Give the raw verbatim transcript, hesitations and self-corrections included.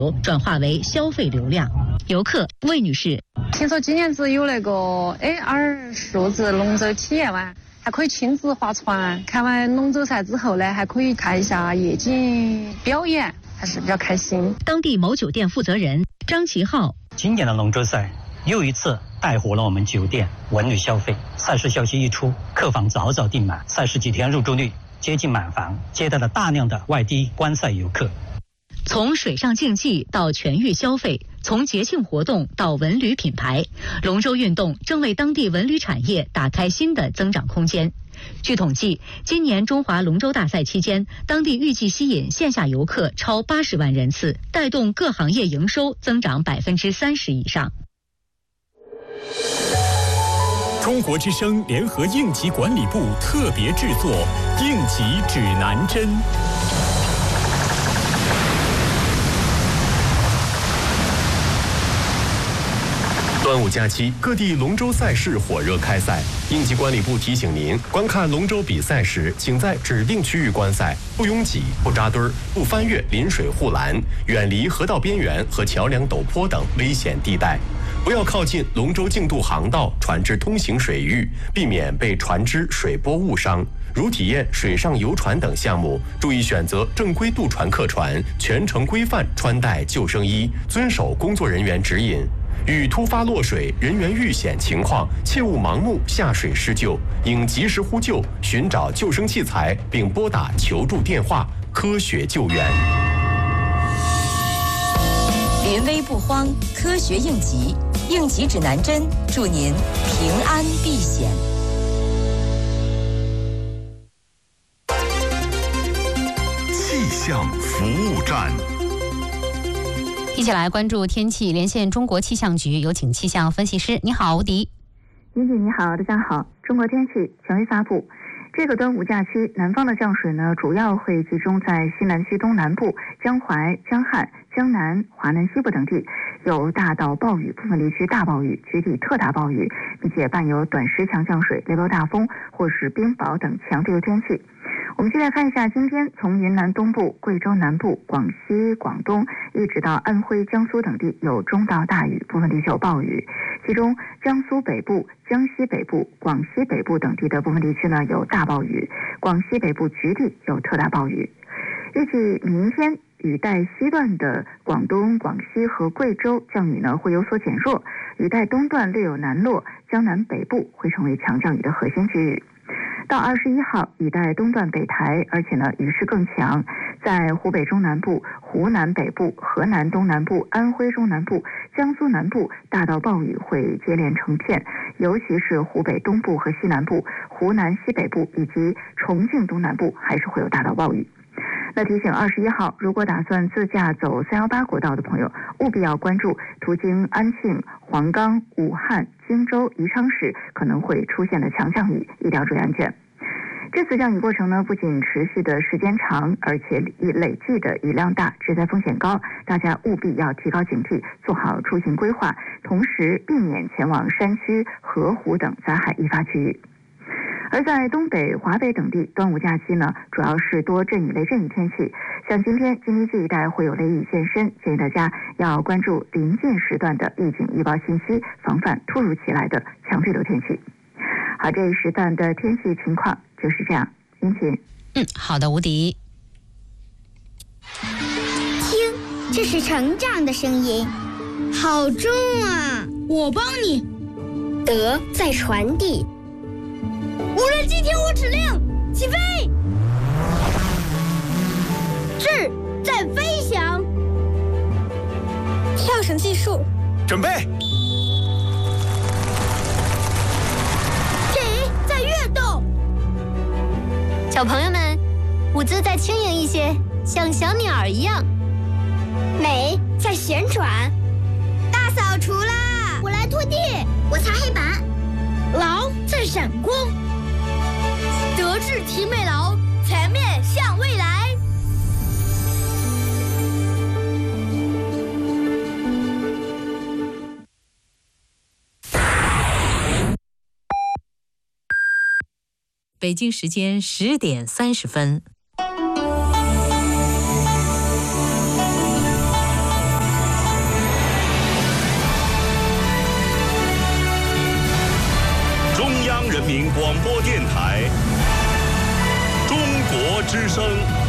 转化为消费流量。游客魏女士， 听说今年子有那个 A R 数字龙舟体验完，还可以亲自划船。看完龙舟赛之后呢，还可以看一下夜景表演，还是比较开心。 当地某酒店负责人张其浩， 今年的龙舟赛又一次带火了我们酒店文旅消费。赛事消息一出，客房早早订满，赛事几天入住率接近满房，接待了大量的外地观赛游客。 从水上竞技到全域消费，从节庆活动到文旅品牌，龙舟运动正为当地文旅产业打开新的增长空间。据统计，今年中华龙舟大赛期间，当地预计吸引线下游客超八十万人次，带动各行业营收增长百分之三十以上。 中国之声联合应急管理部特别制作《应急指南针》。端午假期，各地龙舟赛事火热开赛。应急管理部提醒您，观看龙舟比赛时，请在指定区域观赛，不拥挤、不扎堆儿、不翻越临水护栏，远离河道边缘和桥梁陡坡等危险地带。不要靠近龙舟竞渡航道、船只通行水域，避免被船只水波误伤。如体验水上游船等项目，注意选择正规渡船客船，全程规范穿戴救生衣，遵守工作人员指引。遇突发落水、人员遇险情况，切勿盲目下水施救，应及时呼救，寻找救生器材，并拨打求助电话，科学救援。 临危不慌，科学应急，应急指南针，祝您平安避险。 气象服务站。 一起来关注天气，连线中国气象局，有请气象分析师。你好，吴迪。 您姐你好，大家好。中国天气权威发布，这个端午假期，南方的降水呢，主要会集中在西南区东南部、江淮、江汉、江南、华南西部等地，有大到暴雨，部分地区大暴雨、局地特大暴雨，并且伴有短时强降水、雷暴大风或是冰雹等强对流天气。我们先来看一下今天从云南东部、贵州南部、广西、广东一直到安徽、江苏等地有中到大雨，部分地区有暴雨，其中江苏北部、江西北部、广西北部等地的部分地区呢有大暴雨，广西北部局地有特大暴雨。预计明天雨带西段的广东、广西和贵州降雨呢会有所减弱，雨带东段略有南落，江南北部会成为强降雨的核心区域。到二十一号，雨带东段北抬，而且呢雨势更强，在湖北中南部、湖南北部、河南东南部、安徽中南部、江苏南部大到暴雨会接连成片，尤其是湖北东部和西南部、湖南西北部以及重庆东南部还是会有大到暴雨。那提醒二十一号，如果打算自驾走三一八国道的朋友，务必要关注途经安庆、黄冈、武汉、荆州、宜昌时可能会出现的强降雨，一定要注意安全。这次降雨过程呢，不仅持续的时间长，而且累计的雨量大，致灾风险高，大家务必要提高警惕，做好出行规划，同时避免前往山区、河湖等灾害易发区域。而在东北、华北等地，端午假期呢，主要是多阵雨、雷阵雨天气。像今天京津冀一带会有雷雨现身，建议大家要关注临近时段的预警预报信息，防范突如其来的强对流天气。好，这一时段的天气情况就是这样。殷勤。 嗯，好的，吴迪。 听，这是成长的声音，好重啊！我帮你。德在传递。无人机听我指令，起飞！智在飞翔。跳绳技术， 准备。 体在跃动。 小朋友们，舞姿再轻盈一些，像小鸟一样。 美在旋转。大扫除啦！我来拖地，我擦黑板。劳在闪光。德智体美劳，全面向未来。 北京时间十点三十分。 民广播电台中国之声。